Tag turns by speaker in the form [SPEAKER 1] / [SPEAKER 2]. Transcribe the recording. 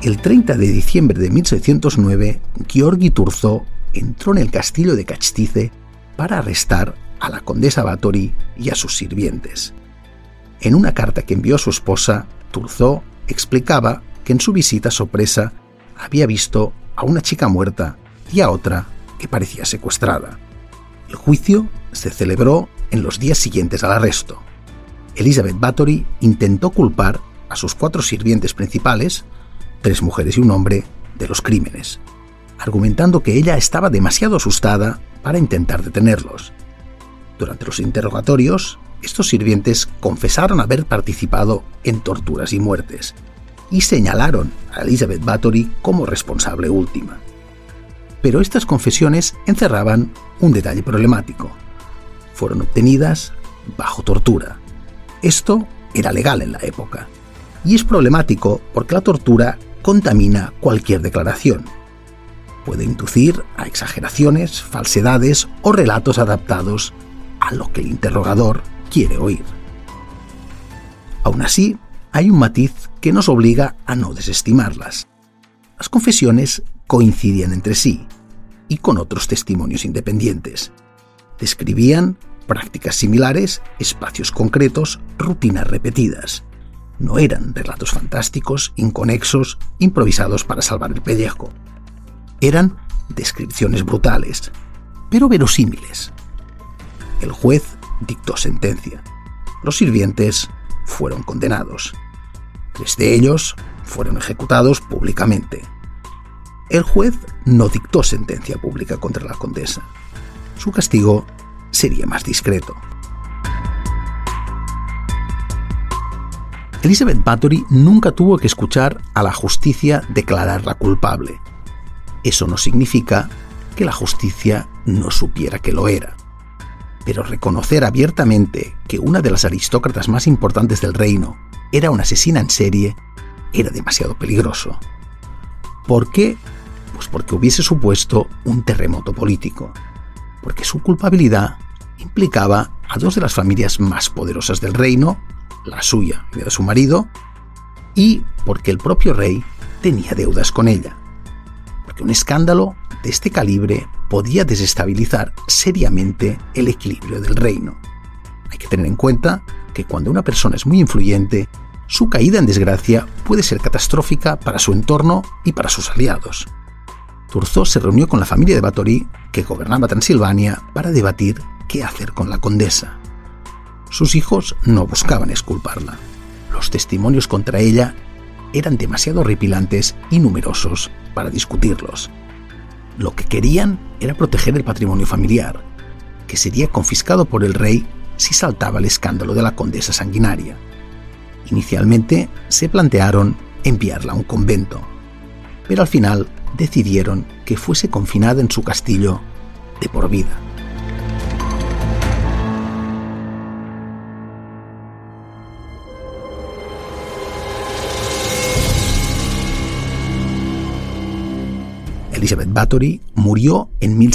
[SPEAKER 1] El 30 de diciembre de 1609, Gheorghe Thurzó entró en el castillo de Castice para arrestar a la condesa Báthory y a sus sirvientes. En una carta que envió a su esposa, Thurzó explicaba que en su visita sorpresa había visto a una chica muerta y a otra que parecía secuestrada. El juicio se celebró en los días siguientes al arresto. Elizabeth Báthory intentó culpar a sus 4 sirvientes principales, 3 mujeres y un hombre, de los crímenes, argumentando que ella estaba demasiado asustada para intentar detenerlos. Durante los interrogatorios, estos sirvientes confesaron haber participado en torturas y muertes y señalaron a Elizabeth Báthory como responsable última. Pero estas confesiones encerraban un detalle problemático. Fueron obtenidas bajo tortura. Esto era legal en la época. Y es problemático porque la tortura contamina cualquier declaración. Puede inducir a exageraciones, falsedades o relatos adaptados a lo que el interrogador quiere oír. Aún así, hay un matiz que nos obliga a no desestimarlas. Las confesiones coincidían entre sí y con otros testimonios independientes. Describían prácticas similares, espacios concretos, rutinas repetidas. No eran relatos fantásticos, inconexos, improvisados para salvar el pellejo. Eran descripciones brutales, pero verosímiles. El juez dictó sentencia. Los sirvientes fueron condenados. 3 de ellos fueron ejecutados públicamente. El juez no dictó sentencia pública contra la condesa. Su castigo sería más discreto. Elizabeth Báthory nunca tuvo que escuchar a la justicia declararla culpable. Eso no significa que la justicia no supiera que lo era. Pero reconocer abiertamente que una de las aristócratas más importantes del reino era una asesina en serie era demasiado peligroso. ¿Por qué? Pues porque hubiese supuesto un terremoto político. Porque su culpabilidad implicaba a 2 de las familias más poderosas del reino, la suya y la de su marido, y porque el propio rey tenía deudas con ella. Porque un escándalo de este calibre podía desestabilizar seriamente el equilibrio del reino. Hay que tener en cuenta que cuando una persona es muy influyente, su caída en desgracia puede ser catastrófica para su entorno y para sus aliados. Thurzó se reunió con la familia de Báthory, que gobernaba Transilvania, para debatir qué hacer con la condesa. Sus hijos no buscaban exculparla. Los testimonios contra ella eran demasiado horripilantes y numerosos para discutirlos. Lo que querían era proteger el patrimonio familiar, que sería confiscado por el rey si saltaba el escándalo de la condesa sanguinaria. Inicialmente se plantearon enviarla a un convento, pero al final decidieron que fuese confinada en su castillo de por vida. Elizabeth Báthory murió en